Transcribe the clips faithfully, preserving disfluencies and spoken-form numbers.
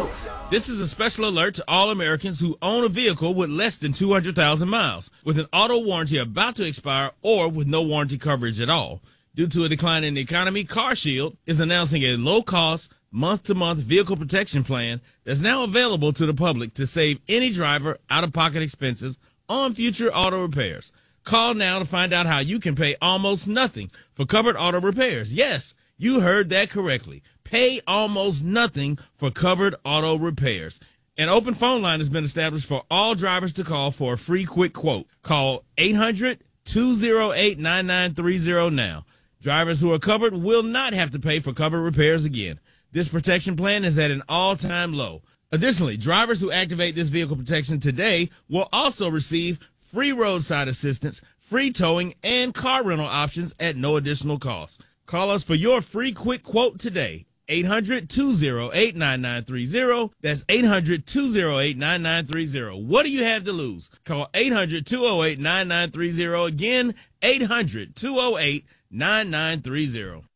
This is a special alert to all Americans who own a vehicle with less than two hundred thousand miles, with an auto warranty about to expire or with no warranty coverage at all. Due to a decline in the economy, CarShield is announcing a low-cost, month-to-month vehicle protection plan that's now available to the public to save any driver out-of-pocket expenses on future auto repairs. Call now to find out how you can pay almost nothing for covered auto repairs. Yes, you heard that correctly. Pay almost nothing for covered auto repairs. An open phone line has been established for all drivers to call for a free quick quote. Call eight hundred, two oh eight, nine nine three oh now. Drivers who are covered will not have to pay for covered repairs again. This protection plan is at an all-time low. Additionally, drivers who activate this vehicle protection today will also receive free roadside assistance, free towing, and car rental options at no additional cost. Call us for your free quick quote today. eight hundred, two oh eight, nine nine three oh. That's eight hundred, two oh eight, nine nine three oh. What do you have to lose? Call eight hundred, two oh eight, nine nine three oh. Again, eight hundred, two oh eight, nine nine three oh.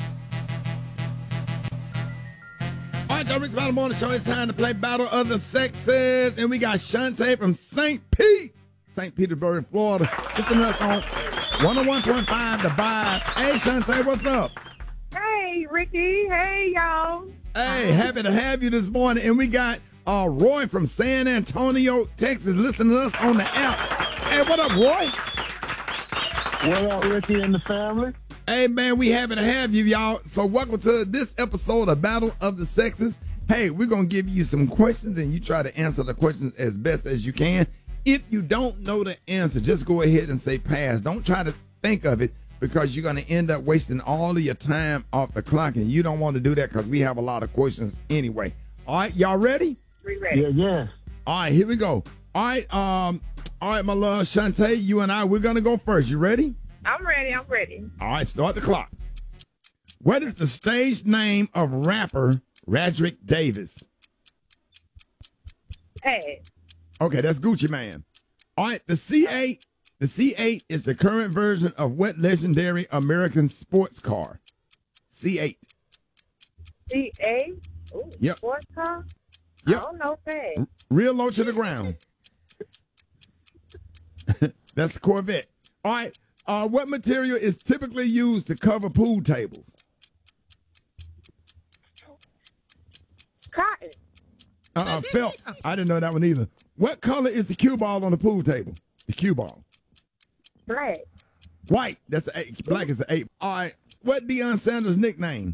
All right, Joe Rick's Battle Morning Show. It's time to play Battle of the Sexes. And we got Shantae from Saint Pete, Saint Petersburg, Florida. Listen to us on one oh one point five The Vibe. Hey, Shantae, what's up? Hey, Ricky. Hey, y'all. Hey, happy to have you this morning. And we got uh, Roy from San Antonio, Texas, listening to us on the app. Hey, what up, Roy? What up, Ricky and the family? Hey, man, we happy to have you, y'all. So welcome to this episode of Battle of the Sexes. Hey, we're going to give you some questions, and you try to answer the questions as best as you can. If you don't know the answer, just go ahead and say pass. Don't try to think of it, because you're going to end up wasting all of your time off the clock, and you don't want to do that because we have a lot of questions anyway. All right, y'all ready? We ready. Yeah, yeah. All right, here we go. All right, um, all right, my love, Shantae, you and I, we're going to go first. You ready? I'm ready. I'm ready. All right, start the clock. What is the stage name of rapper Radrick Davis? Hey. Okay, that's Gucci Man. All right, the C eight, the C eight is the current version of what legendary American sports car? C eight. C A? Ooh, Yep. Sports car? Yep. I don't know fast. Real low to the ground. That's a Corvette. All right. Uh, what material is typically used to cover pool tables? Cotton. Uh-uh, felt. I didn't know that one either. What color is the cue ball on the pool table? The cue ball. Black. White. That's the eight. Black is the eight. All right. What Deion Sanders' nickname?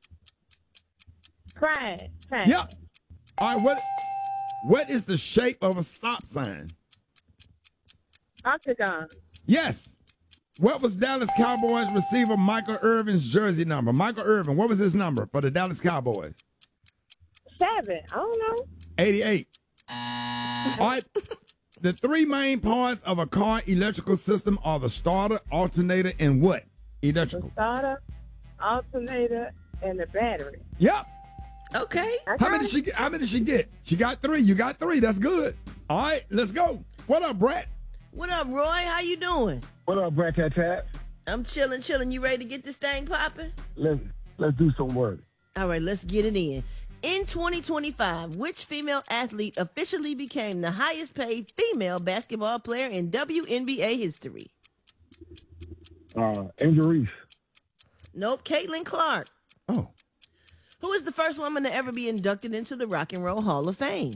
Prime. Prime. Yep. All right. What What is the shape of a stop sign? Octagon. Yes. What was Dallas Cowboys receiver Michael Irvin's jersey number? Michael Irvin, what was his number for the Dallas Cowboys? Seven. I don't know. eighty-eight. All right. The three main parts of a car electrical system are the starter, alternator, and what? Electrical. The starter, alternator, and the battery. Yep. Okay. How many did she get? How many did she get? She got three. You got three. That's good. All right, let's go. What up, Brett? What up, Roy? How you doing? What up, Brett Tat Tat? I'm chilling, chilling. You ready to get this thing popping? Let's let's do some work. All right, let's get it in. In twenty twenty-five, which female athlete officially became the highest paid female basketball player in W N B A history? Uh, Angel Reese. Nope, Caitlin Clark. Oh. Who is the first woman to ever be inducted into the Rock and Roll Hall of Fame?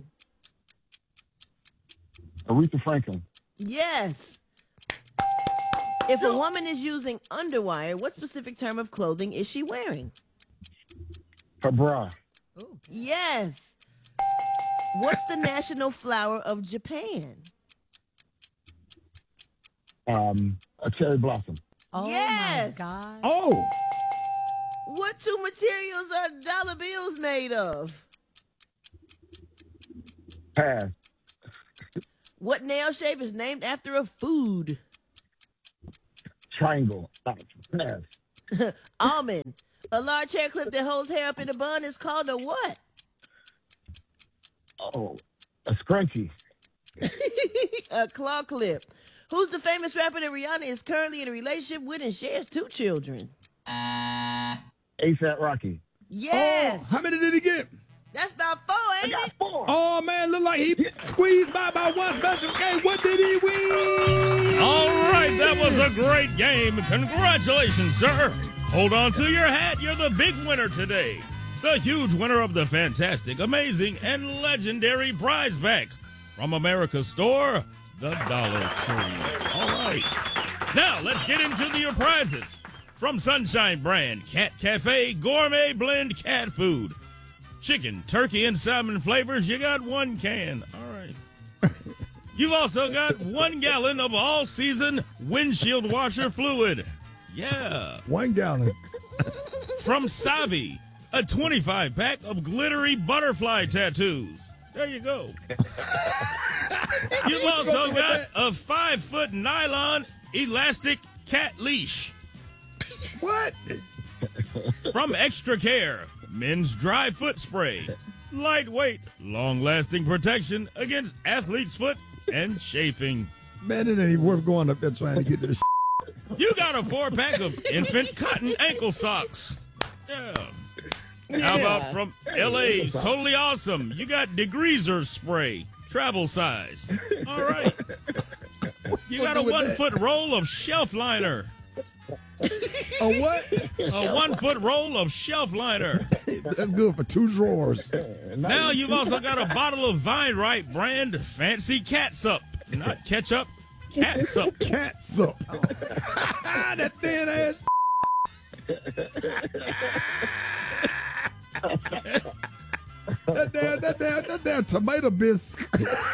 Aretha Franklin. Yes. If a woman is using underwire, what specific term of clothing is she wearing? Her bra. Ooh. Yes. What's the national flower of Japan? Um, a cherry blossom. Oh Yes. my God. Oh. What two materials are dollar bills made of? Pass. What nail shape is named after a food? Triangle. Pass. Almond. A large hair clip that holds hair up in a bun is called a what? Oh, a scrunchie. A claw clip. Who's the famous rapper that Rihanna is currently in a relationship with and shares two children? A$AP Rocky. Yes. Oh, how many did he get? That's about four, I ain't boy, he squeezed by by one special K. What did he win? All right, that was a great game. Congratulations, sir. Hold on to your hat. You're the big winner today. The huge winner of the fantastic, amazing, and legendary prize pack from America's store, the Dollar Tree. All right. Now, let's get into the your prizes. From Sunshine Brand, Cat Cafe Gourmet Blend Cat Food. Chicken, turkey, and salmon flavors, you got one can. All right. You've also got one gallon of all-season windshield washer fluid. Yeah. One gallon. From Savi, a twenty-five pack of glittery butterfly tattoos. There you go. You've also got a five-foot nylon elastic cat leash. What? From Extra Care, men's dry foot spray. Lightweight, long-lasting protection against athlete's foot and chafing. Man, it ain't even worth going up there trying to get this. You got a four-pack of infant cotton ankle socks. Yeah. How about from L A's Totally Awesome? You got degreaser spray, travel size. All right. You got a one-foot roll of shelf liner. A what? A one-foot roll of shelf liner. That's good for two drawers. Now you've also got a bottle of Vine Right brand fancy catsup. Not ketchup, catsup. Catsup. That thin ass. that damn, that damn, that damn tomato bisque.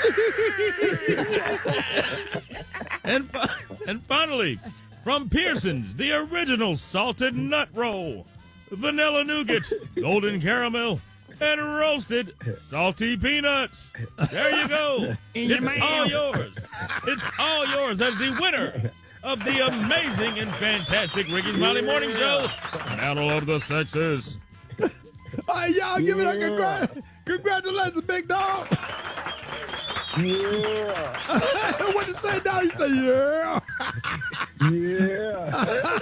and, fi- and finally, from Pearson's, the original salted nut roll, vanilla nougat, golden caramel, and roasted salty peanuts. There you go. It's all yours. It's all yours as the winner of the amazing and fantastic Ricky Smiley Morning Show, Battle of the Sexes. All right, y'all, give it a congrat- congratulations, big dog. Yeah. What you say now? You say, yeah. Yeah.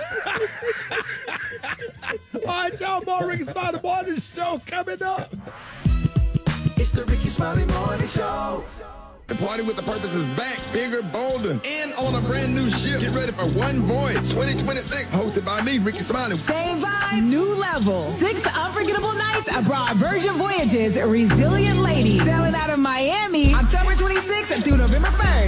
All right, y'all, more Ricky Smiley Morning Show coming up. It's the Ricky Smiley Morning Show. The Party with the Purpose is back, bigger, bolder, and on a brand new ship. Get ready for One Voyage twenty twenty-six, hosted by me, Ricky Smiley. Same vibe, new level. Six unforgettable nights abroad. Virgin Voyages, Resilient Lady. Sailing out of Miami, October twenty-sixth through November first.